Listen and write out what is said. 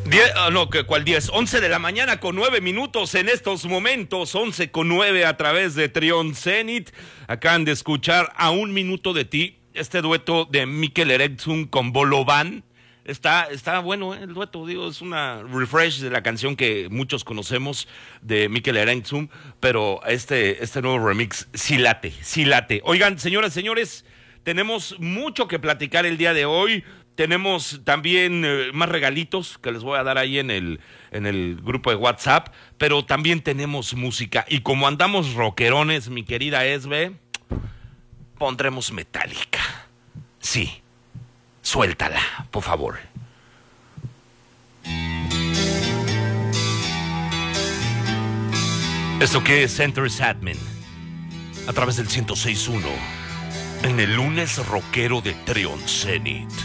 ¿Cuál 10? 11 de la mañana con 9 minutos en estos momentos, 11 con 9 a través de Trión Zenit. Acaban de escuchar A un minuto de ti, este dueto de Mikel Erentxun con Bolovan. Está bueno, el dueto, digo, es una refresh de la canción que muchos conocemos de Mikel Erentxun, pero este nuevo remix sí late, sí late. Oigan, señoras, señores, tenemos mucho que platicar el día de hoy. Tenemos también más regalitos que les voy a dar ahí en el grupo de WhatsApp, pero también tenemos música. Y como andamos rockerones, mi querida Esbe, pondremos Metallica. Sí, suéltala, por favor. Esto que es Enter Sadman, a través del 106.1, en el lunes rockero de Trión Zenit.